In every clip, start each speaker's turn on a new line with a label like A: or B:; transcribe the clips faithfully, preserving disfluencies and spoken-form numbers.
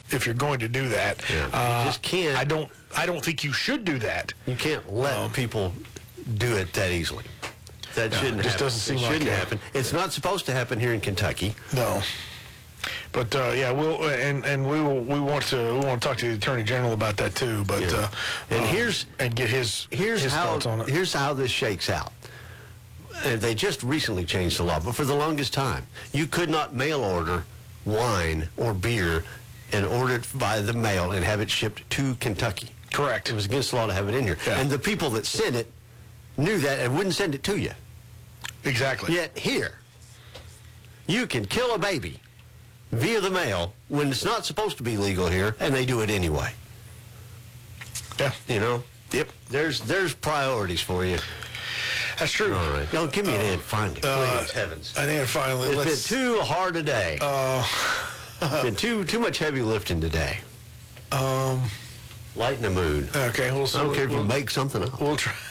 A: if you're going to do that.
B: Yeah.
A: Uh,
B: You just can't.
A: I don't. I don't think you should do that.
B: You can't let
A: Um,
B: people do it that easily. That
A: No,
B: shouldn't
A: it just
B: happen.
A: doesn't seem
B: it
A: like
B: shouldn't
A: it.
B: happen. It's not supposed to happen here in Kentucky.
A: No. But uh, yeah, we'll and and we will we want to we want to talk to the Attorney General about that too. But
B: Yeah.
A: uh,
B: And
A: um,
B: here's-
A: and get his
B: Here's
A: his
B: how
A: thoughts on it.
B: here's how this shakes out. Uh, they just recently changed the law, but for the longest time, you could not mail order wine or beer and order it by the mail and have it shipped to Kentucky.
A: Correct.
B: It was against the law to have it in here.
A: Yeah.
B: And the people that sent it knew that and wouldn't send it to you.
A: Exactly.
B: Yet here, you can kill a baby via the mail when it's not supposed to be legal here, and they do it anyway.
A: Yeah.
B: You know?
A: Yep.
B: There's there's priorities for you.
A: That's true.
B: All right. Yo, give me an end finally.
A: Uh,
B: Please, heavens.
A: I think finally.
B: It's
A: let's,
B: been too hard a day.
A: Uh,
B: It's been too too much heavy lifting today.
A: um.
B: Lighten the mood.
A: Okay. We'll.
B: I don't care if you
A: we'll,
B: make something up.
A: we'll try.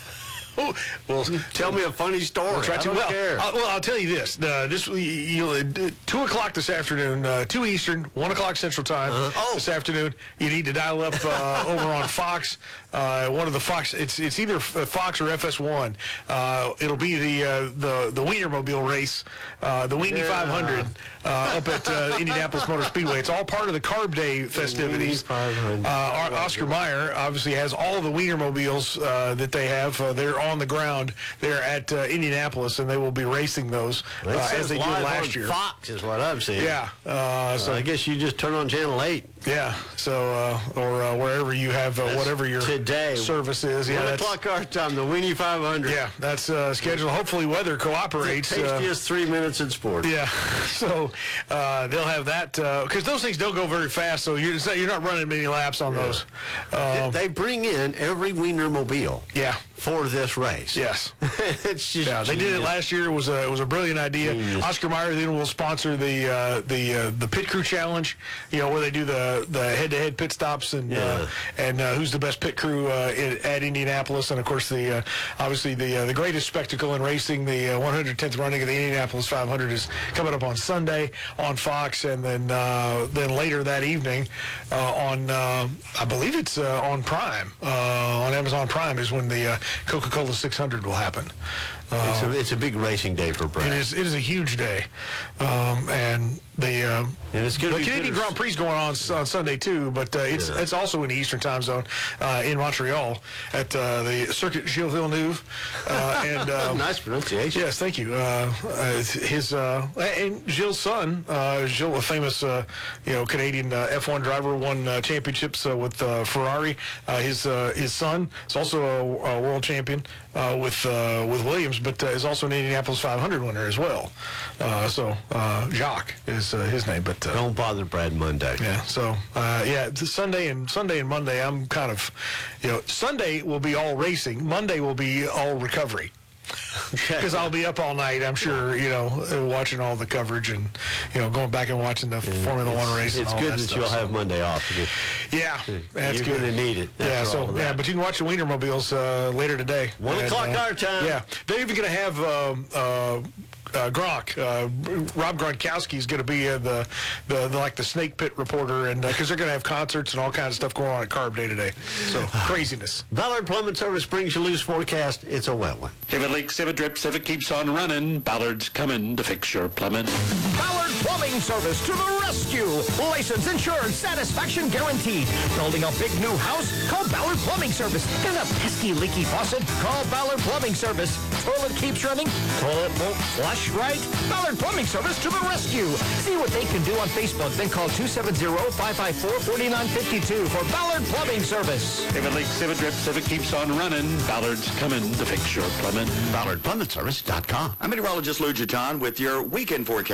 A: We'll
B: Tell me a funny story.
A: We'll try
B: I
A: to.
B: don't
A: Well,
B: care.
A: I'll, well, I'll tell you this. Uh, this you, you, uh, two o'clock this afternoon, uh, two Eastern, one o'clock Central Time
B: Uh, oh.
A: this afternoon. You need to dial up uh, over on Fox. Uh, one of the Fox. It's it's either Fox or F S one. Uh, it'll be the uh, the the Wienermobile race, uh, the Weenie
B: Yeah.
A: five hundred uh, up at uh, Indianapolis Motor Speedway. It's all part of the Carb Day festivities.
B: five hundred.
A: Uh, Oscar Mayer obviously has all the Wienermobiles uh, that they have. Uh, they're on the ground there at uh, Indianapolis, and they will be racing those uh,
B: It
A: as
B: says
A: they did
B: live
A: last
B: on
A: year.
B: Fox is what I'm seeing.
A: Yeah. Uh,
B: So
A: so
B: I guess you just turn on channel eight.
A: yeah. So uh, or uh, wherever you have uh, whatever your
B: today.
A: service is. Yeah.
B: One
A: That's,
B: o'clock our time, the Weenie five hundred.
A: yeah. That's uh, scheduled. Hopefully weather cooperates. Uh,
B: Tastiest three minutes in sport.
A: yeah. So uh, they'll have that because those things don't go very fast. So you're you're not running many laps on those. Uh,
B: They bring in every Wienermobile
A: yeah.
B: for this race.
A: Yes.
B: It's just
A: Yeah, they did it
B: genius.
A: last year. It was a it was a brilliant idea.
B: Genius.
A: Oscar Mayer then will sponsor the uh, the uh, the pit crew challenge. You know where they do the the head to head pit stops and
B: Yeah.
A: uh, and uh, who's the best pit crew uh, in, at Indianapolis, and of course the uh, obviously the uh, the greatest spectacle in racing, the uh, one hundred tenth running of the Indianapolis five hundred is coming up on Sunday on Fox, and then uh, then later that evening uh, on uh, I believe it's uh, on Prime uh, on Amazon Prime is when the uh, Coca-Cola six hundred will happen. Uh,
B: It's a, it's a big racing day for Brad.
A: it is. It is a huge day, um, and the uh,
B: And it's gonna
A: the
B: be
A: Canadian
B: bitter-
A: Grand Prix is going on s- on Sunday too. But uh, it's
B: Yeah.
A: it's also in the Eastern Time Zone uh, in Montreal at uh, the Circuit Gilles Villeneuve, uh, and um,
B: Nice pronunciation.
A: yes, thank you. Uh, uh, his uh, and Gilles' son, uh, Gilles, a famous uh, you know Canadian uh, F one driver, won uh, championships uh, with uh, Ferrari. Uh, his uh, his son is also a, a world champion uh, with uh, with Williams, but uh, is also an Indianapolis five hundred winner as well. Uh, so uh, Jacques is uh, his name, but. Uh,
B: Don't bother Brad Monday.
A: yeah, so uh, yeah, it's Sunday and Sunday and Monday. I'm kind of, you know, Sunday will be all racing. Monday will be all recovery because I'll be up all night. I'm sure, you know, uh, watching all the coverage and you know going back and watching the Formula One race. and
B: It's
A: all
B: good
A: that
B: that,
A: stuff,
B: you'll
A: so.
B: have Monday off.
A: Yeah, that's
B: You're
A: good.
B: going to need it.
A: Yeah,
B: after
A: so
B: all of
A: yeah,
B: that.
A: but you can watch the Wienermobiles uh, later today.
B: One
A: And,
B: o'clock
A: uh,
B: our time.
A: Yeah, they're even going to have um, uh, uh, Gronk, uh, Rob Gronkowski is going to be uh, the, the the like the snake pit reporter, and because they're going to have concerts and all kinds of stuff going on at Carb Day today. So craziness.
B: Ballard Plumbing Service brings you loose forecast. It's a wet one.
C: If it leaks, if it drips, if it keeps on running, Ballard's coming to fix your plumbing.
D: Ballard Plumbing Service to the rescue. License, insurance, satisfaction guaranteed. Building a big new house? Call Ballard Plumbing Service. Got a pesky leaky faucet? Call Ballard Plumbing Service. Toilet keeps running? Toilet won't flush right? Ballard Plumbing Service to the rescue. See what they can do on Facebook. Then call two seven zero, five five four, four nine five two for Ballard Plumbing Service.
C: If it leaks, if it drips, if it keeps on running, Ballard's coming to fix your plumbing.
E: Ballard Plumbing Service dot com.
F: I'm meteorologist Lou Giton with your weekend forecast.